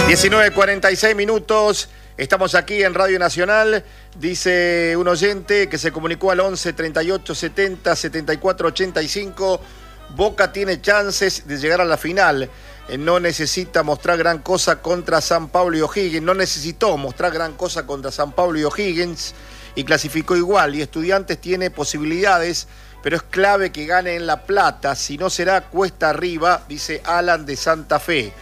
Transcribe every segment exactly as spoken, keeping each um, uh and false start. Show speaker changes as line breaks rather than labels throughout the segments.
diecinueve cuarenta y seis minutos, estamos aquí en Radio Nacional. Dice un oyente que se comunicó al once, treinta y ocho, setenta, setenta y cuatro, ochenta y cinco. Boca tiene chances de llegar a la final. No necesita mostrar gran cosa contra San Pablo y O'Higgins. No necesitó mostrar gran cosa contra San Pablo y O'Higgins y clasificó igual. Y Estudiantes tiene posibilidades, pero es clave que gane en La Plata. Si no será cuesta arriba, dice Alan de Santa Fe.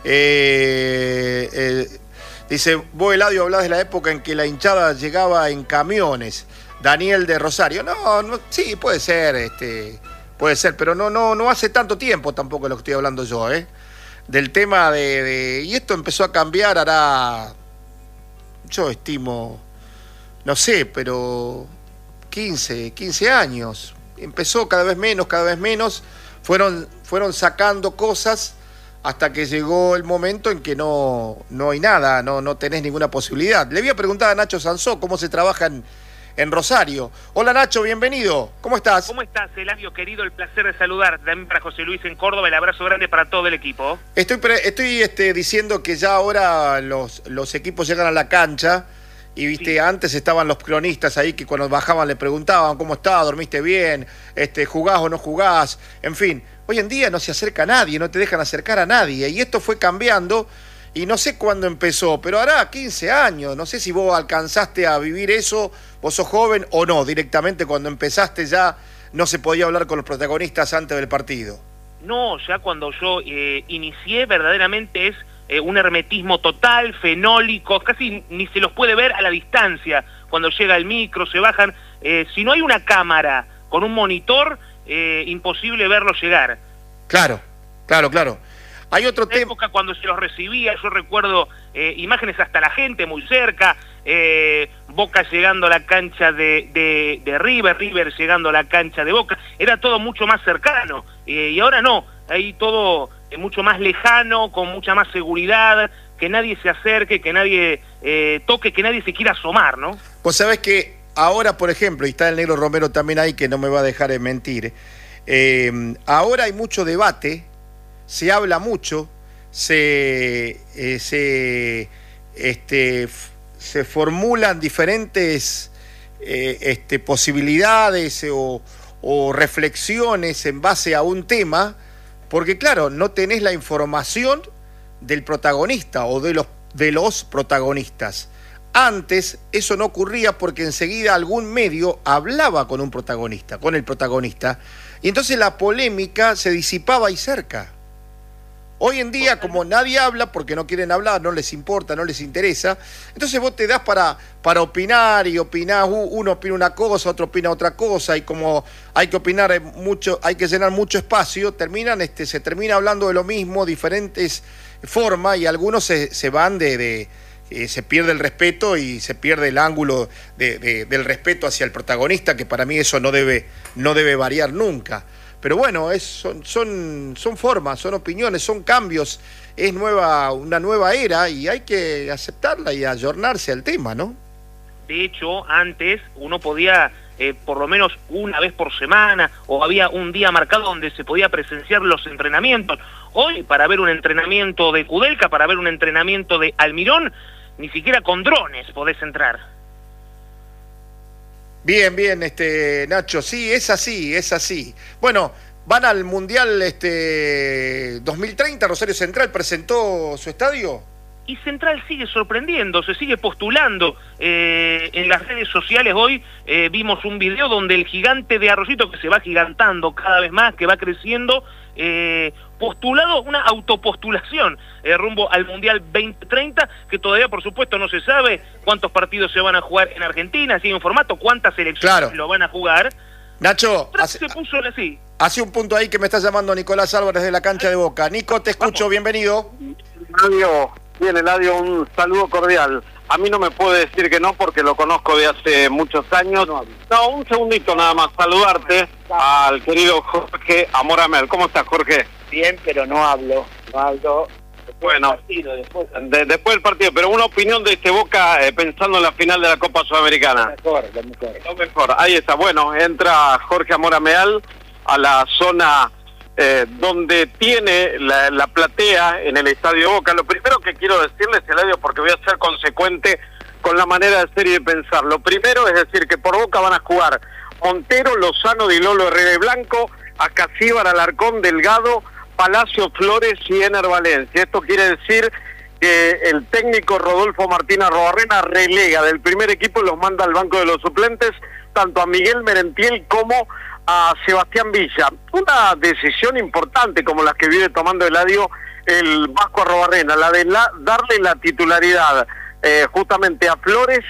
Eh, eh, dice, vos, Eladio, hablás de la época en que la hinchada llegaba en camiones. Daniel de Rosario. No, no, sí, puede ser, este, puede ser, pero no, no, no hace tanto tiempo tampoco lo que estoy hablando yo, ¿eh? Del tema de, de... Y esto empezó a cambiar, hará... Yo estimo... No sé, pero... quince, quince años. Empezó cada vez menos, cada vez menos. Fueron, fueron sacando cosas hasta que llegó el momento en que no, no hay nada, no, no tenés ninguna posibilidad. Le voy a preguntar a Nacho Sansó cómo se trabaja en, en Rosario. Hola Nacho, bienvenido. ¿Cómo estás?
¿Cómo estás, Eladio, querido? El placer de saludarte. También para José Luis en Córdoba, el abrazo grande para todo el equipo. Estoy,
estoy este, diciendo que ya ahora los, los equipos llegan a la cancha y, viste, sí. Antes estaban los cronistas ahí que cuando bajaban le preguntaban cómo está, dormiste bien, este, jugás o no jugás, en fin. Hoy en día no se acerca a nadie, no te dejan acercar a nadie. Y esto fue cambiando y no sé cuándo empezó, pero hará quince años. No sé si vos alcanzaste a vivir eso, vos sos joven o no. Directamente cuando empezaste ya no se podía hablar con los protagonistas antes del partido.
No, ya cuando yo eh, inicié verdaderamente es eh, un hermetismo total, fenólico, casi ni se los puede ver a la distancia. Cuando llega el micro, se bajan. Eh, si no hay una cámara con un monitor... Eh, imposible verlo llegar.
Claro, claro, claro. Hay otro tema.
En época cuando se los recibía, yo recuerdo eh, imágenes hasta la gente muy cerca, eh, Boca llegando a la cancha de, de, de River, River llegando a la cancha de Boca, era todo mucho más cercano, eh, y ahora no, hay todo eh, mucho más lejano, con mucha más seguridad, que nadie se acerque, que nadie eh, toque, que nadie se quiera asomar, ¿no?
Pues sabés que ahora, por ejemplo, y está el Negro Romero también ahí, que no me va a dejar de mentir, eh, ahora hay mucho debate, se habla mucho, se, eh, se, este, se formulan diferentes eh, este, posibilidades o, o reflexiones en base a un tema, porque claro, no tenés la información del protagonista o de los, de los protagonistas. Antes eso no ocurría porque enseguida algún medio hablaba con un protagonista, con el protagonista, y entonces la polémica se disipaba ahí cerca. Hoy en día, como nadie habla porque no quieren hablar, no les importa, no les interesa, entonces vos te das para, para opinar y opinás, uno opina una cosa, otro opina otra cosa, y como hay que opinar mucho, hay que llenar mucho espacio, terminan, este, se termina hablando de lo mismo, diferentes formas, y algunos se, se van de... de Eh, se pierde el respeto y se pierde el ángulo de, de, del respeto hacia el protagonista, que para mí eso no debe, no debe variar nunca. Pero bueno, es, son, son, son formas, son opiniones, son cambios, es nueva, una nueva era y hay que aceptarla y ayornarse al tema, ¿no?
De hecho, antes uno podía, eh, por lo menos una vez por semana, o había un día marcado donde se podía presenciar los entrenamientos. Hoy, para ver un entrenamiento de Kudelka, para ver un entrenamiento de Almirón, ni siquiera con drones podés entrar.
Bien, bien, este Nacho, sí, es así, es así. Bueno, van al Mundial este dos mil treinta, Rosario Central presentó su estadio.
Y Central sigue sorprendiendo, se sigue postulando. Eh, en las redes sociales hoy eh, vimos un video donde el gigante de Arroyito, que se va gigantando cada vez más, que va creciendo, eh, postulado, una autopostulación eh, rumbo al Mundial veinte treinta, que todavía por supuesto no se sabe cuántos partidos se van a jugar en Argentina, si hay un formato, cuántas selecciones claro. lo van a jugar.
Nacho, hace,
se puso así.
hace un punto ahí que me está llamando Nicolás Álvarez de la cancha de Boca. Nico, te escucho, Vamos. Bienvenido.
Eladio, bien Eladio, un saludo cordial. A mí no me puede decir que no porque lo conozco de hace muchos años. No, un segundito nada más, saludarte al querido Jorge Amoramel. ¿Cómo estás, Jorge?
Bien, pero no hablo, no hablo.
Después bueno, del partido, después. De, después del partido, pero una opinión de este Boca eh, pensando en la final de la Copa Sudamericana.
Lo mejor, lo mejor.
Lo mejor, ahí está. Bueno, entra Jorge Amoramel a la zona eh, donde tiene la, la platea en el Estadio Boca. Lo primero que quiero decirles, Eladio, porque voy a ser consecuente con la manera de ser y de pensar. Lo primero es decir que por Boca van a jugar Montero, Lozano, Di Lolo, Herrera y Blanco, Acasíbar, Alarcón, Delgado, Palacio, Flores y Ener Valencia. Esto quiere decir que el técnico Rodolfo Martín Arruabarrena relega del primer equipo y los manda al banco de los suplentes, tanto a Miguel Merentiel como a Sebastián Villa. Una decisión importante como la que viene tomando Eladio el Vasco Arruabarrena, la de la, darle la titularidad eh, justamente a Flores,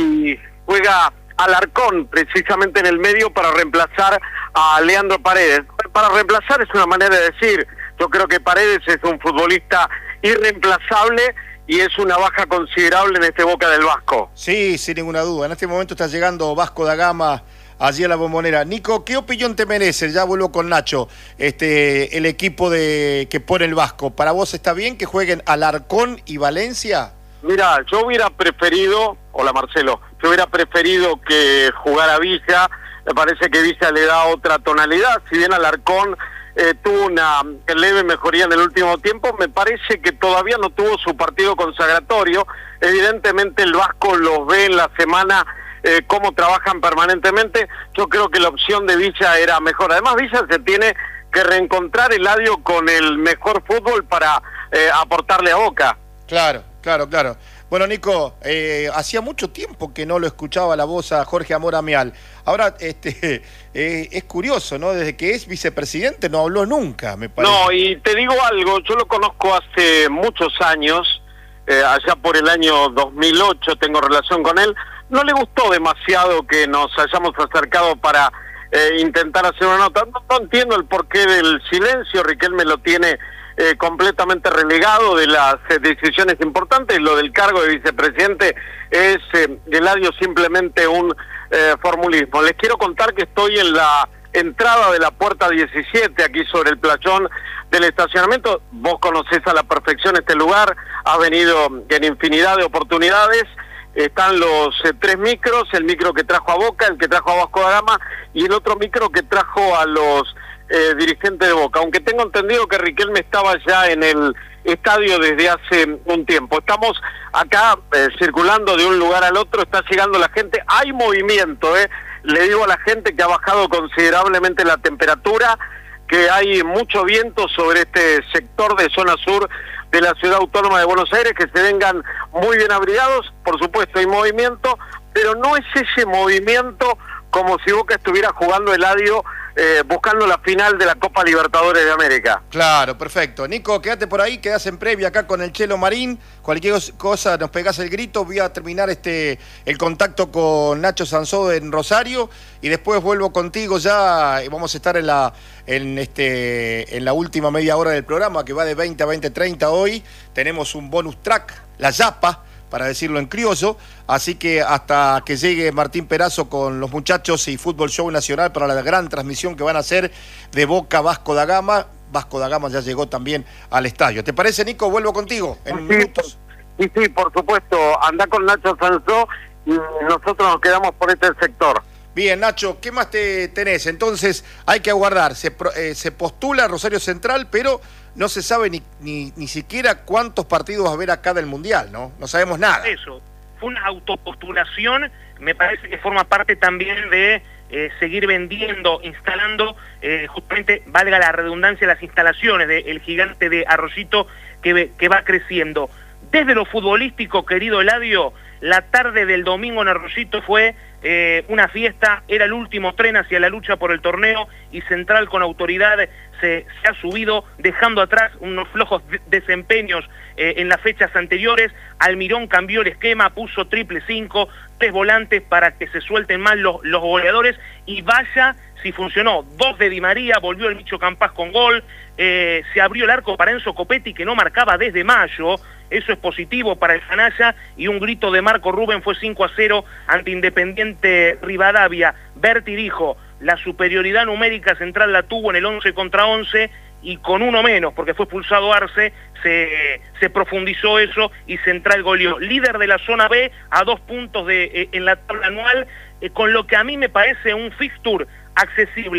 y juega Alarcón precisamente en el medio para reemplazar a Leandro Paredes. Para reemplazar es una manera de decir, yo creo que Paredes es un futbolista irreemplazable y es una baja considerable en este Boca del Vasco.
Sí, sin ninguna duda. En este momento está llegando Vasco da Gama allí a la Bombonera. Nico, ¿qué opinión te merece? Ya vuelvo con Nacho. Este, el equipo de que pone el Vasco. ¿Para vos está bien que jueguen Alarcón y Valencia?
Mira, yo hubiera preferido, hola Marcelo, yo hubiera preferido que jugara Villa. Me parece que Villa le da otra tonalidad. Si bien Alarcón eh, tuvo una leve mejoría en el último tiempo, me parece que todavía no tuvo su partido consagratorio. Evidentemente el Vasco los ve en la semana eh, cómo trabajan permanentemente. Yo creo que la opción de Villa era mejor. Además Villa se tiene que reencontrar, Eladio, con el mejor fútbol para eh, aportarle a Boca.
Claro, claro, claro. Bueno, Nico, eh, hacía mucho tiempo que no lo escuchaba la voz a Jorge Amor Amial. Ahora, este, eh, es curioso, ¿no? Desde que es vicepresidente no habló nunca, me parece.
No, y te digo algo, yo lo conozco hace muchos años, eh, allá por el año dos mil ocho tengo relación con él. No le gustó demasiado que nos hayamos acercado para eh, intentar hacer una nota. No, no entiendo el porqué del silencio. Riquelme lo tiene Eh, completamente relegado de las eh, decisiones importantes. Lo del cargo de vicepresidente es, eh, Eladio, simplemente un eh, formulismo. Les quiero contar que estoy en la entrada de la puerta diecisiete, aquí sobre el playón del estacionamiento. Vos conocés a la perfección este lugar, has venido en infinidad de oportunidades. Están los eh, tres micros, el micro que trajo a Boca, el que trajo a Vasco da Gama y el otro micro que trajo a los Eh, dirigente de Boca, aunque tengo entendido que Riquelme estaba ya en el estadio desde hace un tiempo. Estamos acá eh, circulando de un lugar al otro, está llegando la gente, hay movimiento, eh. le digo a la gente que ha bajado considerablemente la temperatura, que hay mucho viento sobre este sector de zona sur de la ciudad autónoma de Buenos Aires, que se vengan muy bien abrigados. Por supuesto hay movimiento, pero no es ese movimiento como si Boca estuviera jugando Eladio Eh, buscando la final de la Copa Libertadores de América.
Claro, perfecto. Nico, quédate por ahí, quedás en previa acá con el Chelo Marín. Cualquier cosa nos pegás el grito. Voy a terminar este el contacto con Nacho Sansó en Rosario y después vuelvo contigo ya y vamos a estar en la en este en la última media hora del programa, que va de veinte a veinte treinta hoy. Tenemos un bonus track, la Yapa, para decirlo en criollo, así que hasta que llegue Martín Perazo con los muchachos y Fútbol Show Nacional para la gran transmisión que van a hacer de Boca Vasco da Gama. Vasco da Gama ya llegó también al estadio. ¿Te parece, Nico? Vuelvo contigo en
sí,
minutos.
Sí, sí, por supuesto. Anda con Nacho Sansó y nosotros nos quedamos por este sector.
Bien, Nacho, ¿qué más te tenés? Entonces hay que aguardar. Se, eh, se postula Rosario Central, pero no se sabe ni, ni, ni siquiera cuántos partidos va a haber acá del Mundial, ¿no? No sabemos nada.
Eso, fue una autopostulación, me parece que forma parte también de eh, seguir vendiendo, instalando, eh, justamente, valga la redundancia, las instalaciones del gigante de Arroyito que, que va creciendo. Desde lo futbolístico, querido Eladio, la tarde del domingo en Arroyito fue eh, una fiesta, era el último tren hacia la lucha por el torneo y Central con autoridad se, se ha subido, dejando atrás unos flojos de desempeños eh, en las fechas anteriores. Almirón cambió el esquema, puso triple cinco, tres volantes para que se suelten más los, los goleadores y vaya si funcionó. Dos de Di María, volvió el Micho Campás con gol, eh, se abrió el arco para Enzo Copetti, que no marcaba desde mayo. Eso es positivo para el canalla, y un grito de Marco Rubén fue cinco a cero ante Independiente Rivadavia. Berti dijo, la superioridad numérica Central la tuvo en el once contra once y con uno menos, porque fue expulsado Arce, se, se profundizó eso y Central goleó. Líder de la zona B a dos puntos de, eh, en la tabla anual, eh, con lo que a mí me parece un fixture accesible.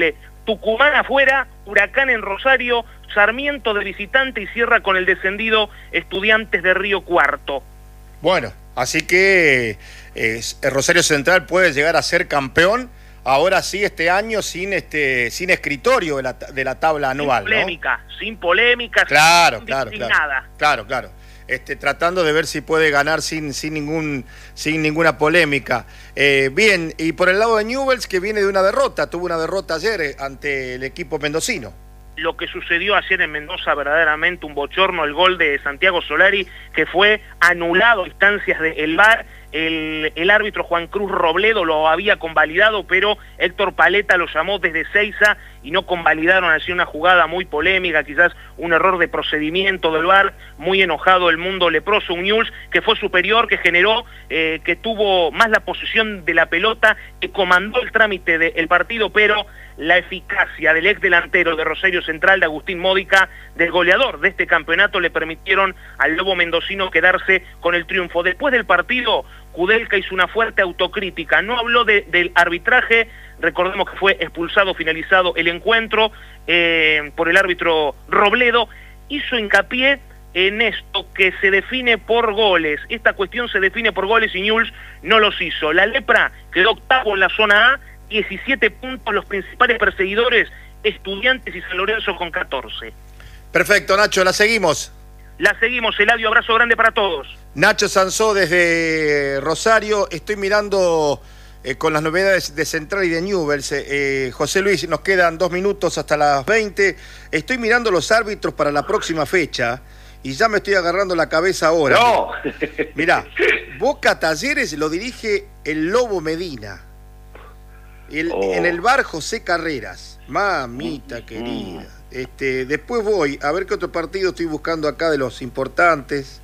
Tucumán afuera, Huracán en Rosario, Sarmiento de visitante y cierra con el descendido Estudiantes de Río Cuarto.
Bueno, así que eh, Rosario Central puede llegar a ser campeón, ahora sí este año sin este sin escritorio de la, de la tabla anual.
Sin polémica,
¿no?
sin polémica,
claro,
sin,
claro,
sin
claro,
nada.
Claro, claro. Este, tratando de ver si puede ganar sin, sin, ningún, sin ninguna polémica. Eh, bien, y por el lado de Newell's, que viene de una derrota, tuvo una derrota ayer ante el equipo mendocino.
Lo que sucedió ayer en Mendoza, verdaderamente un bochorno, el gol de Santiago Solari, que fue anulado a instancias del V A R. El, el árbitro Juan Cruz Robledo lo había convalidado, pero Héctor Paleta lo llamó desde Seiza y no convalidaron. Así una jugada muy polémica, quizás un error de procedimiento del V A R, muy enojado el mundo leproso. Un Newell's que fue superior, que generó, eh, que tuvo más la posesión de la pelota, que comandó el trámite del partido, pero la eficacia del ex delantero de Rosario Central, de Agustín Módica, del goleador de este campeonato, le permitieron al Lobo mendocino quedarse con el triunfo. Después del partido, Kudelka hizo una fuerte autocrítica, no habló de, del arbitraje, recordemos que fue expulsado, finalizado el encuentro eh, por el árbitro Robledo, hizo hincapié en esto que se define por goles, esta cuestión se define por goles y Newell's no los hizo. La Lepra quedó octavo en la zona A, diecisiete puntos, los principales perseguidores, Estudiantes y San Lorenzo con catorce.
Perfecto, Nacho, la seguimos.
La seguimos, Eladio, abrazo grande para todos.
Nacho Sansó desde Rosario, estoy mirando eh, con las novedades de Central y de Newell's. Eh, José Luis, nos quedan dos minutos hasta las veinte. Estoy mirando los árbitros para la próxima fecha y ya me estoy agarrando la cabeza ahora.
No.
Mirá, Boca Talleres lo dirige el Lobo Medina. El,
oh.
En el V A R José Carreras. Mamita querida. Este, después voy a ver qué otro partido estoy buscando acá de los importantes.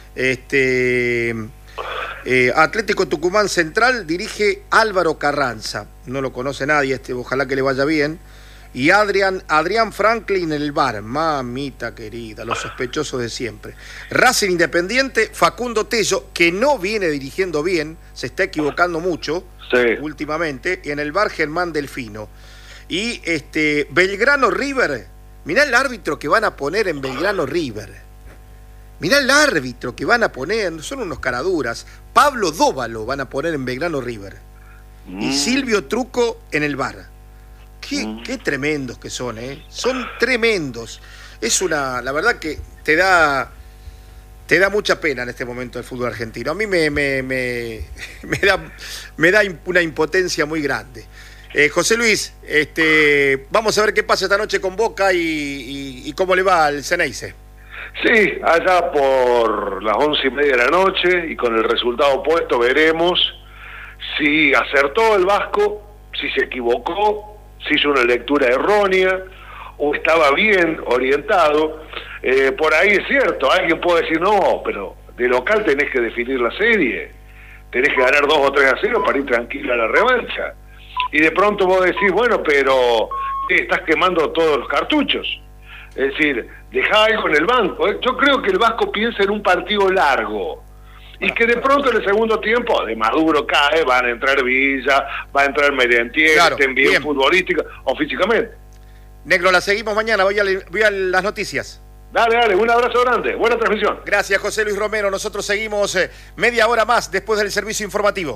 Este, eh, Atlético Tucumán Central dirige Álvaro Carranza. No lo conoce nadie, este, ojalá que le vaya bien. Y Adrián, Adrián Franklin en el V A R. Mamita querida, los sospechosos de siempre. Racing Independiente, Facundo Tello, que no viene dirigiendo bien, se está equivocando mucho
sí.
últimamente. Y en el V A R Germán Delfino. Y este Belgrano River, mirá el árbitro que van a poner en Belgrano River. Mirá el árbitro que van a poner, son unos caraduras. Pablo Dóvalo van a poner en Belgrano River. Mm. Y Silvio Truco en el V A R. Qué, mm. qué tremendos que son, ¿eh? Son tremendos. Es una, la verdad que te da, te da mucha pena en este momento el fútbol argentino. A mí me, me, me, me da, me da una impotencia muy grande. Eh, José Luis, este, vamos a ver qué pasa esta noche con Boca y, y, y cómo le va al Ceneice.
Sí, allá por las once y media de la noche y con el resultado puesto veremos si acertó el Vasco, si se equivocó, si hizo una lectura errónea o estaba bien orientado. Eh, por ahí es cierto, alguien puede decir no, pero de local tenés que definir la serie, tenés que ganar dos o tres a cero para ir tranquilo a la revancha. Y de pronto vos decís, bueno, pero ¿qué? Estás quemando todos los cartuchos. Es decir, dejá algo en el banco. Yo creo que el Vasco piensa en un partido largo. Y que de pronto en el segundo tiempo, de Maduro cae, van a entrar Villa, va a entrar Merentier,
claro,
estén bien,
bien
futbolística o físicamente.
Negro, la seguimos mañana, voy a, voy a las noticias.
Dale, dale, un abrazo grande, buena transmisión.
Gracias, José Luis Romero. Nosotros seguimos eh, media hora más después del servicio informativo.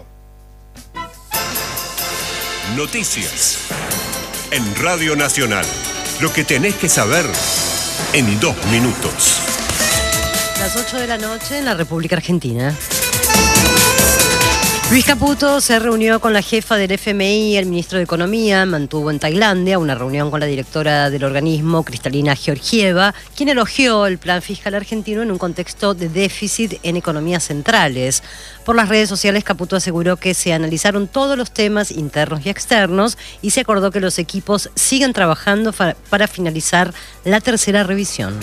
Noticias en Radio Nacional. Lo que tenés que saber en dos minutos.
Las ocho de la noche en la República Argentina. Luis Caputo se reunió con la jefa del F M I y el ministro de Economía. Mantuvo en Tailandia una reunión con la directora del organismo, Cristalina Georgieva, quien elogió el plan fiscal argentino en un contexto de déficit en economías centrales. Por las redes sociales, Caputo aseguró que se analizaron todos los temas internos y externos y se acordó que los equipos sigan trabajando para finalizar la tercera revisión.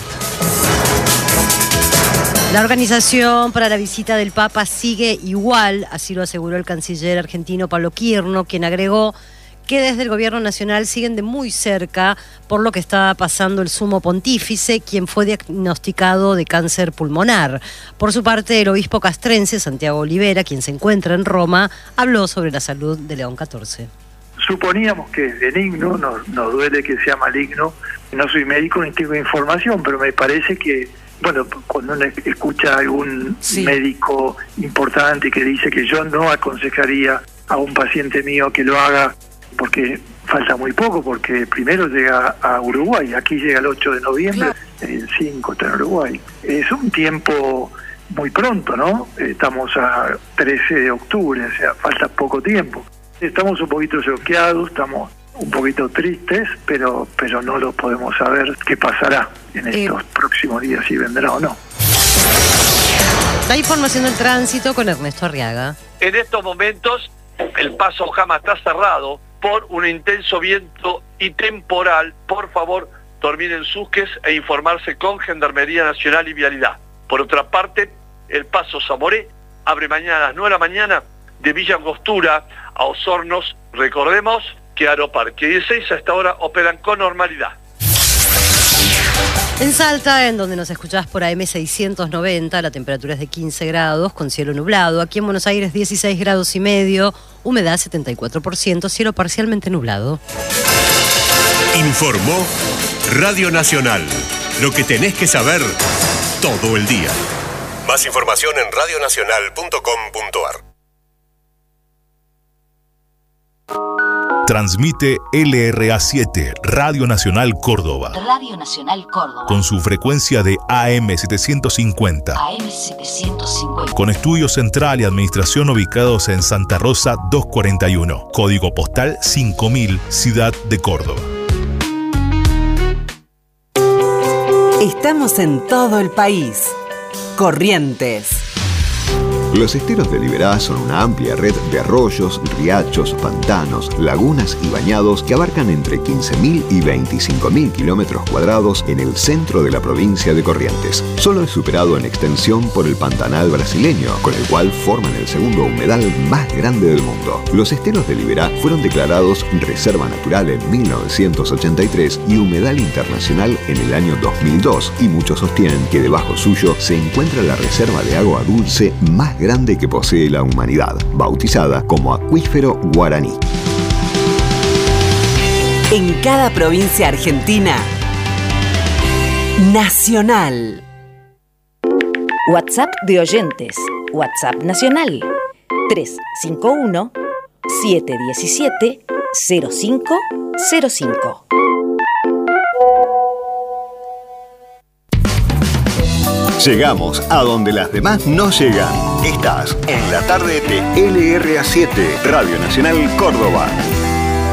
La organización para la visita del Papa sigue igual, así lo aseguró el canciller argentino Pablo Quirno, quien agregó que desde el gobierno nacional siguen de muy cerca por lo que está pasando el sumo pontífice, quien fue diagnosticado de cáncer pulmonar. Por su parte, el obispo castrense, Santiago Olivera, quien se encuentra en Roma, habló sobre la salud de León catorce.
suponíamos que es benigno, nos, nos duele que sea maligno. No soy médico ni tengo información, pero me parece que, bueno, cuando uno escucha a algún sí. médico importante que dice que yo no aconsejaría a un paciente mío que lo haga, porque falta muy poco, porque primero llega a Uruguay, aquí llega el ocho de noviembre, claro. el cinco está en Uruguay. Es un tiempo muy pronto, ¿no? Estamos a trece de octubre, o sea, falta poco tiempo. Estamos un poquito choqueados, estamos un poquito tristes, pero pero no lo podemos saber qué pasará en estos eh. próximos días, si vendrá o no.
La información del tránsito con Ernesto Arriaga.
En estos momentos, el paso Ojama está cerrado por un intenso viento y temporal. Por favor, terminen sus ques e informarse con Gendarmería Nacional y Vialidad. Por otra parte, el paso Zamoré abre mañana a las nueve de la mañana de Villa Angostura a Osornos. Recordemos que Aeroparque dieciséis a esta hora operan con normalidad.
En Salta, en donde nos escuchás por A M seiscientos noventa, la temperatura es de quince grados con cielo nublado. Aquí en Buenos Aires dieciséis grados y medio, humedad setenta y cuatro por ciento, cielo parcialmente nublado.
Informó Radio Nacional. Lo que tenés que saber todo el día. Más información en radio nacional punto com punto a r.
Transmite L R A siete, Radio Nacional Córdoba.
Radio Nacional Córdoba.
Con su frecuencia de A M setecientos cincuenta.
A M setecientos cincuenta.
Con estudio central y administración ubicados en Santa Rosa doscientos cuarenta y uno. Código postal cinco mil, Ciudad de Córdoba.
Estamos en todo el país. Corrientes.
Los esteros de Liberá son una amplia red de arroyos, riachos, pantanos, lagunas y bañados que abarcan entre quince mil y veinticinco mil kilómetros cuadrados en el centro de la provincia de Corrientes. Solo es superado en extensión por el Pantanal brasileño, con el cual forman el segundo humedal más grande del mundo. Los esteros de Liberá fueron declarados Reserva Natural en mil novecientos ochenta y tres y Humedal Internacional en el año dos mil dos, y muchos sostienen que debajo suyo se encuentra la reserva de agua dulce más grande grande que posee la humanidad, bautizada como Acuífero Guaraní.
En cada provincia argentina, Nacional.
WhatsApp de oyentes. WhatsApp nacional. tres cinco uno, siete uno siete, cero cinco cero cinco.
Llegamos a donde las demás no llegan. Estás en la tarde de L R A siete, Radio Nacional Córdoba.